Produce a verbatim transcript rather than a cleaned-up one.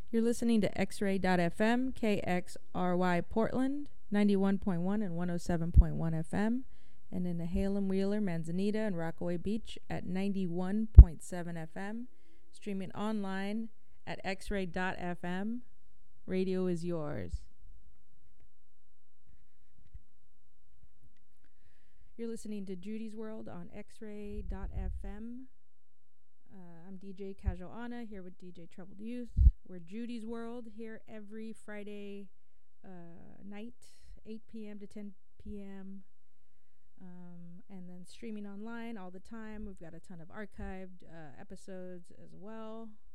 You're listening to X-Ray dot F M, K X R Y Portland, ninety-one point one and one oh seven point one F M, and in Halem, Wheeler, Manzanita, and Rockaway Beach at ninety-one point seven F M, streaming online at X Ray dot F M. Radio is yours. You're listening to Judy's World on X Ray dot F M. Uh, I'm D J Casual Anna here with D J Troubled Youth. We're Judy's World here every Friday uh, night, eight p.m. to ten p.m. Um, and then streaming online all the time. We've got a ton of archived uh, episodes as well.